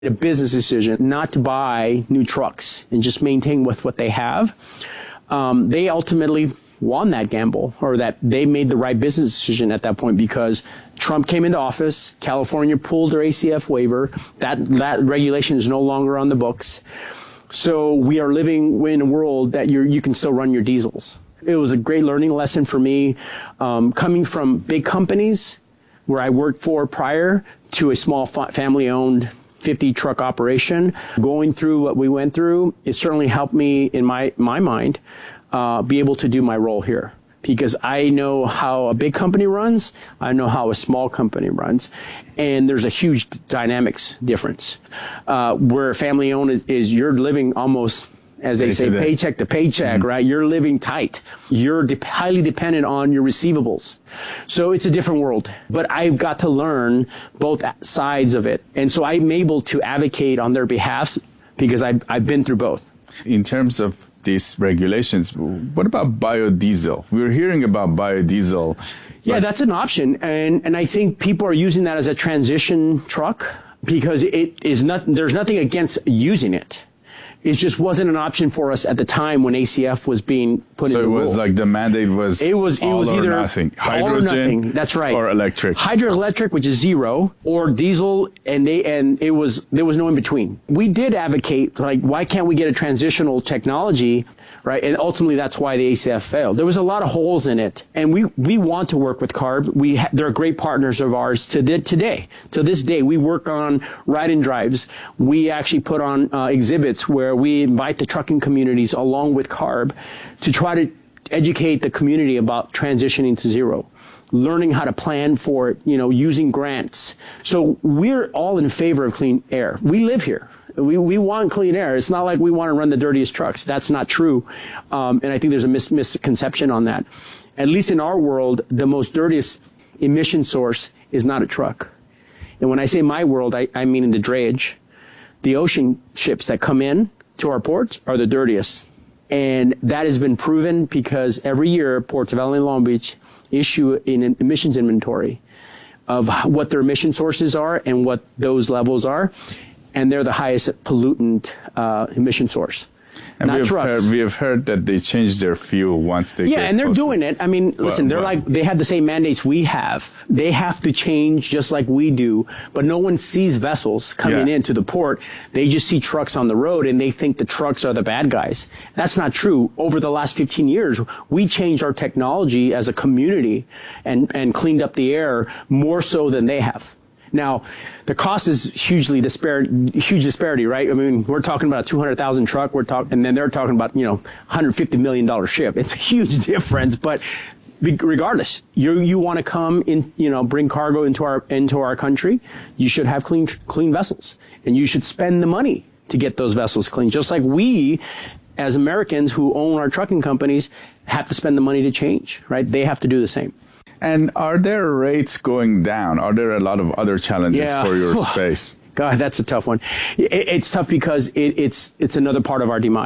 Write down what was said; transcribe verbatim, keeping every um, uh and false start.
a business decision not to buy new trucks and just maintain with what they have. Um, they ultimately won that gamble, or that they made the right business decision at that point, because Trump came into office, California pulled their A C F waiver, that, that regulation is no longer on the books. So we are living in a world that you're, you can still run your diesels. It was a great learning lesson for me, um, coming from big companies where I worked for prior to a small family-owned fifty truck operation. Going through what we went through, it certainly helped me, in my, my mind, uh, be able to do my role here. Because I know how a big company runs, I know how a small company runs, and there's a huge dynamics difference. Uh, where family owned is, is you're living almost, as they say, paycheck to paycheck, mm-hmm. right? You're living tight. You're de- highly dependent on your receivables. So it's a different world. But I've got to learn both sides of it. And so I'm able to advocate on their behalf because I've, I've been through both. In terms of these regulations, what about biodiesel? We're hearing about biodiesel. Yeah, that's an option. And, and I think people are using that as a transition truck because it is not, there's nothing against using it. It just wasn't an option for us at the time when A C F was being put in the rule. So it was like the mandate was it was it all was or either nothing. Hydrogen, all or nothing. That's right. Or electric. Hydroelectric, which is zero, or diesel, and they and it was there was no in between. We did advocate, like, why can't we get a transitional technology, right? And ultimately that's why the A C F failed. There was a lot of holes in it, and we we want to work with CARB. We ha- they're great partners of ours to th- today. To this day, we work on ride-in drives. We actually put on uh, exhibits where we invite the trucking communities along with CARB to try to educate the community about transitioning to zero, learning how to plan for it, you know, using grants. So we're all in favor of clean air. We live here. We we want clean air. It's not like we want to run the dirtiest trucks. That's not true. Um, and I think there's a mis- misconception on that. At least in our world, the most dirtiest emission source is not a truck. And when I say my world, I, I mean in the drayage. The ocean ships that come in to our ports are the dirtiest. And that has been proven because every year Ports of L A and Long Beach issue an emissions inventory of what their emission sources are and what those levels are. And they're the highest pollutant uh, emission source. And not we have, trucks. Heard, we have heard that they changed their fuel once they yeah, get and they're closer. doing it. I mean, listen, well, they're well. like, they have the same mandates we have. They have to change just like we do, but no one sees vessels coming yeah. into the port. They just see trucks on the road and they think the trucks are the bad guys. That's not true. Over the last fifteen years, we changed our technology as a community and, and cleaned up the air more so than they have. Now, the cost is hugely disparity, huge disparity, right? I mean, we're talking about a two hundred thousand truck, we're talking, and then they're talking about, you know, one hundred fifty million dollars ship. It's a huge difference, but regardless, you you want to come in, you know, bring cargo into our into our country, you should have clean clean vessels, and you should spend the money to get those vessels clean. Just like we, as Americans who own our trucking companies, have to spend the money to change, right? They have to do the same. And are there rates going down? Are there a lot of other challenges yeah. for your space? God, that's a tough one. It, it's tough because it, it's it's another part of our demise.